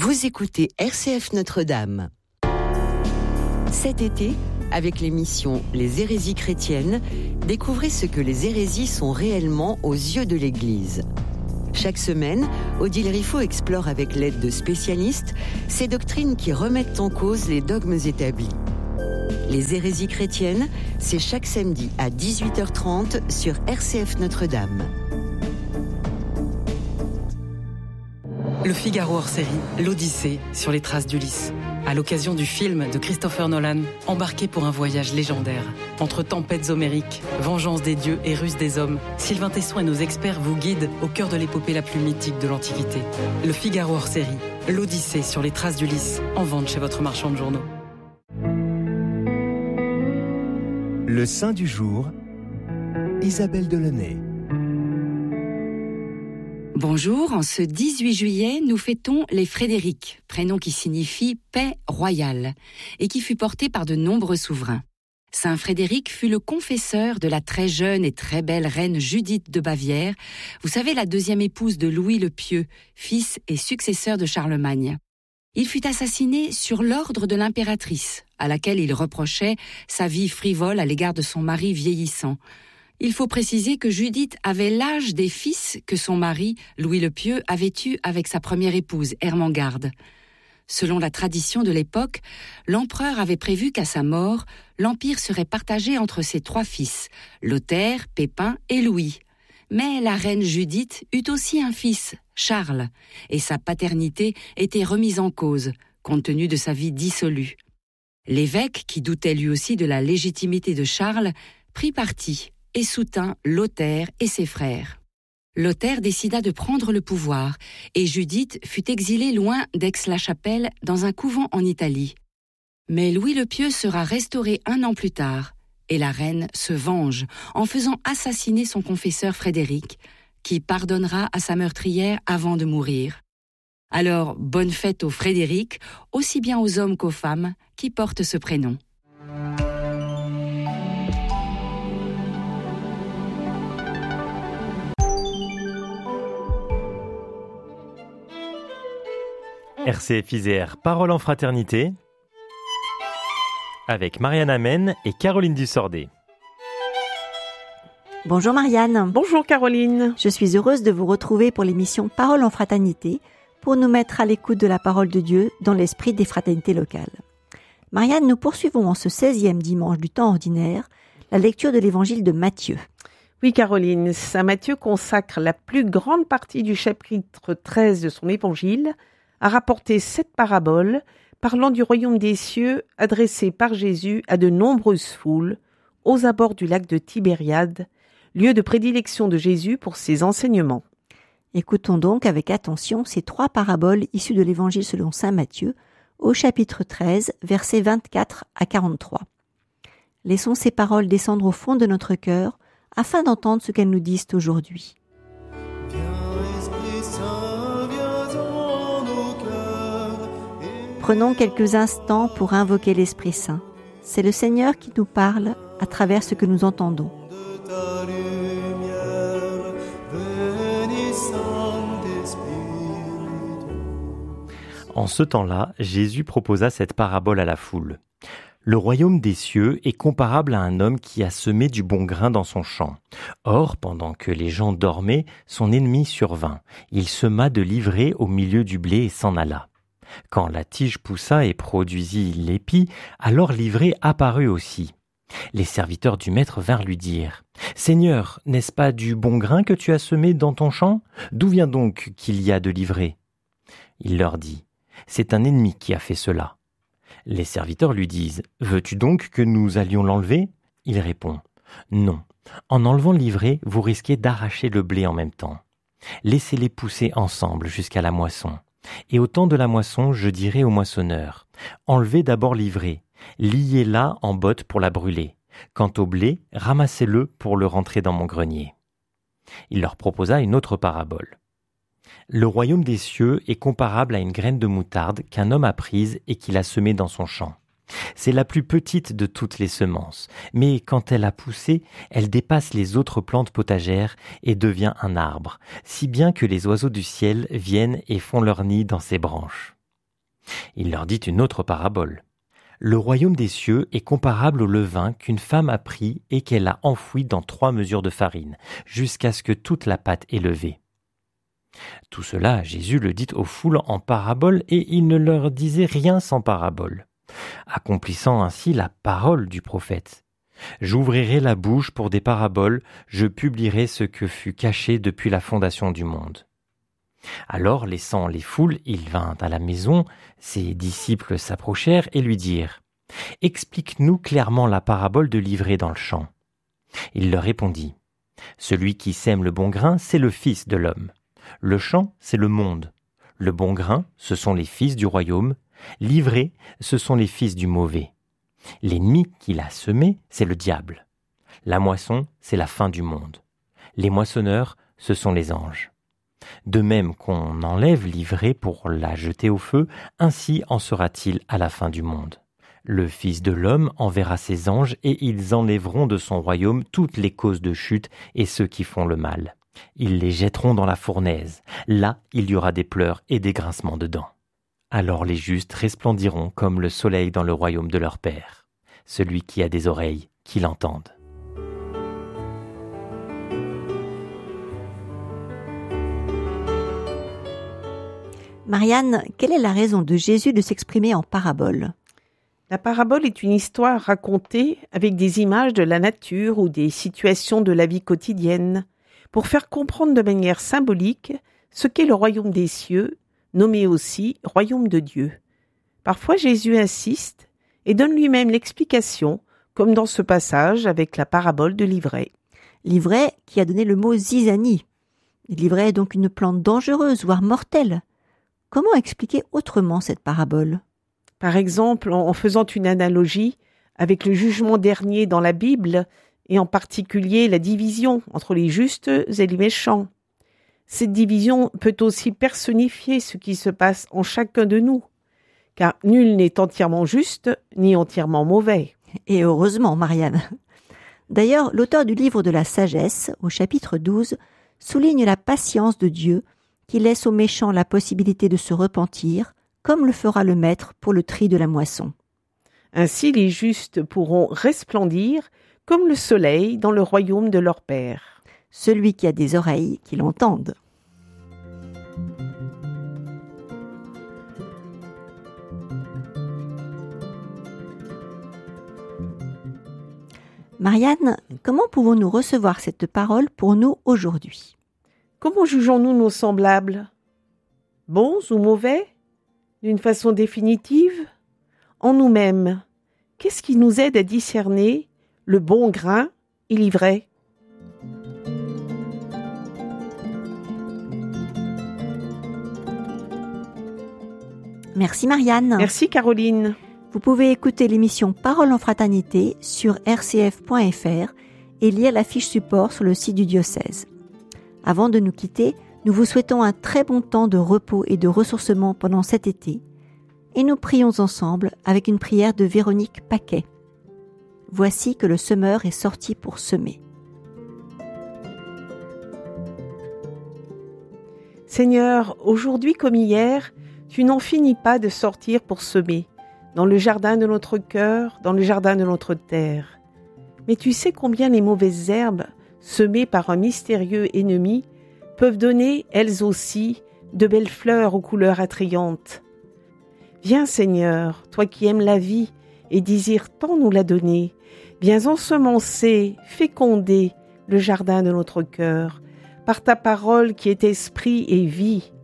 Vous écoutez RCF Notre-Dame. Cet été, avec l'émission Les hérésies chrétiennes, découvrez ce que les hérésies sont réellement aux yeux de l'Église. Chaque semaine, Odile Riffaut explore avec l'aide de spécialistes ces doctrines qui remettent en cause les dogmes établis. Les hérésies chrétiennes, c'est chaque samedi à 18h30 sur RCF Notre-Dame. Le Figaro hors série, l'Odyssée sur les traces d'Ulysse. À l'occasion du film de Christopher Nolan, embarqué pour un voyage légendaire. Entre tempêtes homériques, vengeance des dieux et ruse des hommes, Sylvain Tesson et nos experts vous guident au cœur de l'épopée la plus mythique de l'Antiquité. Le Figaro hors série, l'Odyssée sur les traces d'Ulysse, en vente chez votre marchand de journaux. Le saint du jour, Isabelle Delaunay. Bonjour, en ce 18 juillet, nous fêtons les Frédérics, prénom qui signifie paix royale, et qui fut porté par de nombreux souverains. Saint Frédéric fut le confesseur de la très jeune et très belle reine Judith de Bavière, vous savez, la deuxième épouse de Louis le Pieux, fils et successeur de Charlemagne. Il fut assassiné sur l'ordre de l'impératrice, à laquelle il reprochait sa vie frivole à l'égard de son mari vieillissant. Il faut préciser que Judith avait l'âge des fils que son mari, Louis le Pieux, avait eus avec sa première épouse, Ermengarde. Selon la tradition de l'époque, l'empereur avait prévu qu'à sa mort, l'empire serait partagé entre ses trois fils, Lothaire, Pépin et Louis. Mais la reine Judith eut aussi un fils, Charles, et sa paternité était remise en cause, compte tenu de sa vie dissolue. L'évêque, qui doutait lui aussi de la légitimité de Charles, prit parti et soutint Lothaire et ses frères. Lothaire décida de prendre le pouvoir et Judith fut exilée loin d'Aix-la-Chapelle dans un couvent en Italie. Mais Louis le Pieux sera restauré 1 an plus tard et la reine se venge en faisant assassiner son confesseur Frédéric, qui pardonnera à sa meurtrière avant de mourir. Alors, bonne fête aux Frédéric, aussi bien aux hommes qu'aux femmes qui portent ce prénom. RCF Isère, Parole en Fraternité, avec Marianne Amen et Caroline Dussordet. Bonjour Marianne. Bonjour Caroline. Je suis heureuse de vous retrouver pour l'émission Parole en Fraternité, pour nous mettre à l'écoute de la parole de Dieu dans l'esprit des fraternités locales. Marianne, nous poursuivons en ce 16e dimanche du temps ordinaire la lecture de l'évangile de Matthieu. Oui Caroline, saint Matthieu consacre la plus grande partie du chapitre 13 de son évangile à rapporter 7 paraboles parlant du royaume des cieux adressées par Jésus à de nombreuses foules aux abords du lac de Tibériade, lieu de prédilection de Jésus pour ses enseignements. Écoutons donc avec attention ces 3 paraboles issues de l'évangile selon saint Matthieu au chapitre 13, versets 24 à 43. Laissons ces paroles descendre au fond de notre cœur afin d'entendre ce qu'elles nous disent aujourd'hui. Prenons quelques instants pour invoquer l'Esprit Saint. C'est le Seigneur qui nous parle à travers ce que nous entendons. En ce temps-là, Jésus proposa cette parabole à la foule. Le royaume des cieux est comparable à un homme qui a semé du bon grain dans son champ. Or, pendant que les gens dormaient, son ennemi survint. Il sema de l'ivraie au milieu du blé et s'en alla. Quand la tige poussa et produisit l'épi, alors l'ivraie apparut aussi. Les serviteurs du maître vinrent lui dire « Seigneur, n'est-ce pas du bon grain que tu as semé dans ton champ ? D'où vient donc qu'il y a de l'ivraie ?» Il leur dit « C'est un ennemi qui a fait cela. » Les serviteurs lui disent « Veux-tu donc que nous allions l'enlever ?» Il répond « Non, en enlevant l'ivraie, vous risquez d'arracher le blé en même temps. Laissez-les pousser ensemble jusqu'à la moisson. Et au temps de la moisson, je dirai au moissonneur, enlevez d'abord l'ivraie, liez-la en botte pour la brûler. Quant au blé, ramassez-le pour le rentrer dans mon grenier. » Il leur proposa une autre parabole. Le royaume des cieux est comparable à une graine de moutarde qu'un homme a prise et qu'il a semée dans son champ. C'est la plus petite de toutes les semences, mais quand elle a poussé, elle dépasse les autres plantes potagères et devient un arbre, si bien que les oiseaux du ciel viennent et font leur nid dans ses branches. Il leur dit une autre parabole. Le royaume des cieux est comparable au levain qu'une femme a pris et qu'elle a enfoui dans 3 mesures de farine, jusqu'à ce que toute la pâte ait levé. Tout cela, Jésus le dit aux foules en parabole et il ne leur disait rien sans parabole, accomplissant ainsi la parole du prophète. J'ouvrirai la bouche pour des paraboles, je publierai ce que fut caché depuis la fondation du monde. Alors, laissant les foules, il vint à la maison, ses disciples s'approchèrent et lui dirent « Explique-nous clairement la parabole de l'ivraie dans le champ. » Il leur répondit « Celui qui sème le bon grain, c'est le Fils de l'homme. Le champ, c'est le monde. Le bon grain, ce sont les fils du royaume. L'ivraie, ce sont les fils du mauvais. L'ennemi qu'il a semé, c'est le diable. La moisson, c'est la fin du monde. Les moissonneurs, ce sont les anges. De même qu'on enlève l'ivraie pour la jeter au feu, ainsi en sera-t-il à la fin du monde. Le Fils de l'homme enverra ses anges et ils enlèveront de son royaume toutes les causes de chute et ceux qui font le mal. Ils les jetteront dans la fournaise. Là, il y aura des pleurs et des grincements de dents. Alors les justes resplendiront comme le soleil dans le royaume de leur Père. Celui qui a des oreilles, qu'il entende. Marianne, quelle est la raison de Jésus de s'exprimer en parabole ? La parabole est une histoire racontée avec des images de la nature ou des situations de la vie quotidienne, pour faire comprendre de manière symbolique ce qu'est le royaume des cieux, nommé aussi royaume de Dieu. Parfois Jésus insiste et donne lui-même l'explication, comme dans ce passage avec la parabole de l'ivraie. L'ivraie qui a donné le mot zizanie. L'ivraie est donc une plante dangereuse, voire mortelle. Comment expliquer autrement cette parabole ? Par exemple, en faisant une analogie avec le jugement dernier dans la Bible, et en particulier la division entre les justes et les méchants. Cette division peut aussi personnifier ce qui se passe en chacun de nous, car nul n'est entièrement juste ni entièrement mauvais. Et heureusement, Marianne. D'ailleurs, l'auteur du livre de la sagesse, au chapitre 12, souligne la patience de Dieu qui laisse aux méchants la possibilité de se repentir, comme le fera le maître pour le tri de la moisson. Ainsi, les justes pourront resplendir comme le soleil dans le royaume de leur Père. Celui qui a des oreilles, qu'il entende. Marianne, comment pouvons-nous recevoir cette parole pour nous aujourd'hui ? Comment jugeons-nous nos semblables ? Bons ou mauvais ? D'une façon définitive ? En nous-mêmes, qu'est-ce qui nous aide à discerner le bon grain et l'ivraie ? Merci Marianne. Merci Caroline. Vous pouvez écouter l'émission Parole en fraternité sur rcf.fr et lire la fiche support sur le site du diocèse. Avant de nous quitter, nous vous souhaitons un très bon temps de repos et de ressourcement pendant cet été et nous prions ensemble avec une prière de Véronique Paquet. Voici que le semeur est sorti pour semer. Seigneur, aujourd'hui comme hier, tu n'en finis pas de sortir pour semer, dans le jardin de notre cœur, dans le jardin de notre terre. Mais tu sais combien les mauvaises herbes, semées par un mystérieux ennemi, peuvent donner, elles aussi, de belles fleurs aux couleurs attrayantes. Viens Seigneur, toi qui aimes la vie et désires tant nous la donner, viens ensemencer, féconder le jardin de notre cœur, par ta parole qui est esprit et vie.